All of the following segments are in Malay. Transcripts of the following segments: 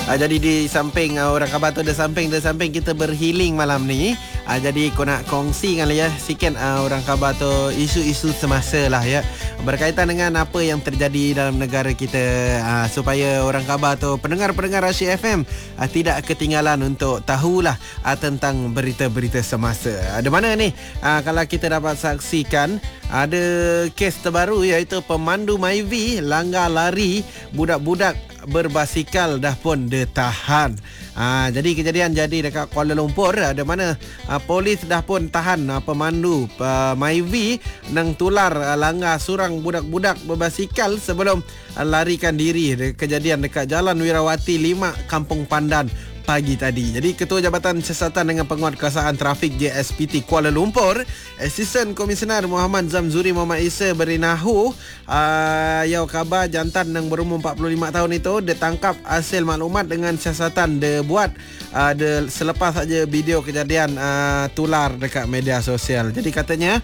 Jadi di samping orang khabar tu, di samping kita berhealing malam ni. Jadi kau nak kongsi kan ya sikit orang khabar tu isu-isu semasa lah ya, berkaitan dengan apa yang terjadi dalam negara kita, supaya orang khabar tu, pendengar-pendengar Asyik FM tidak ketinggalan untuk tahulah tentang berita-berita semasa. Ada mana ni? Kalau kita dapat saksikan, ada kes terbaru iaitu pemandu Myvi langgar lari, budak-budak berbasikal dah pun ditahan. Jadi kejadian jadi dekat Kuala Lumpur, ada mana polis dah pun tahan pemandu Myvi nang tular langgar surang budak-budak berbasikal sebelum larikan diri. Kejadian dekat Jalan Wirawati 5 Kampung Pandan pagi tadi. Jadi Ketua Jabatan Siasatan dengan Penguatkuasaan Trafik JSPT Kuala Lumpur, Asisten Komisioner Muhammad Zamzuri Muhammad Isa berinahu yang khabar jantan yang berumur 45 tahun itu ditangkap hasil maklumat dengan siasatan dia buat selepas saja video kejadian tular dekat media sosial. Jadi katanya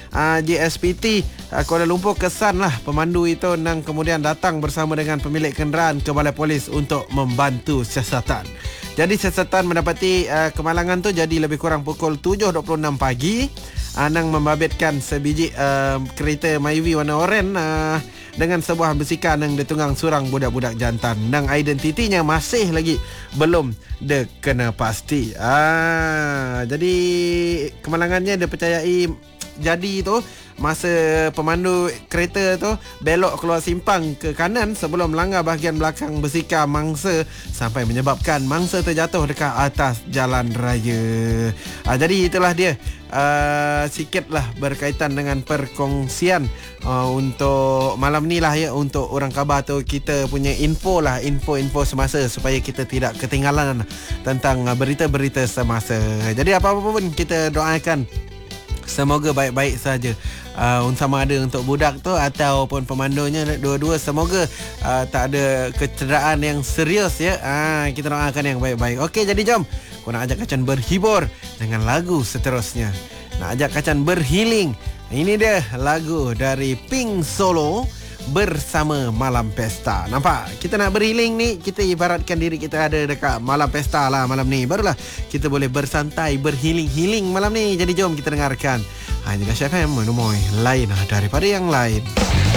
JSPT Kuala Lumpur kesanlah pemandu itu nang kemudian datang bersama dengan pemilik kenderaan ke Balai Polis untuk membantu siasatan. Jadi siasatan mendapati kemalangan tu jadi lebih kurang pukul 7.26 pagi. Nang membabitkan sebiji kereta Myvi warna oranye dengan sebuah bisikan yang ditunggang surang budak-budak jantan. Nang identitinya masih lagi belum dikena pasti. Jadi kemalangannya dipercayai jadi tu masa pemandu kereta tu belok keluar simpang ke kanan sebelum melanggar bahagian belakang besikar mangsa sampai menyebabkan mangsa terjatuh dekat atas jalan raya. Jadi itulah dia sikitlah berkaitan dengan perkongsian untuk malam ni lah ya, untuk orang khabar tu kita punya info info semasa supaya kita tidak ketinggalan tentang berita-berita semasa. Jadi apa-apa pun kita doakan semoga baik-baik saja, sama ada untuk budak tu ataupun pemandunya, dua-dua semoga tak ada kecederaan yang serius ya. Kita doakan yang baik-baik. Okey, jadi jom aku nak ajak Kacan berhibur dengan lagu seterusnya. Nak ajak Kacan berhealing. Ini dia lagu dari Pink Solo bersama Malam Pesta. Nampak? Kita nak berhealing ni, kita ibaratkan diri kita ada dekat Malam Pesta lah malam ni. Barulah kita boleh bersantai, berhealing malam ni. Jadi jom kita dengarkan hanya Asyik FM, menemui lain daripada yang lain.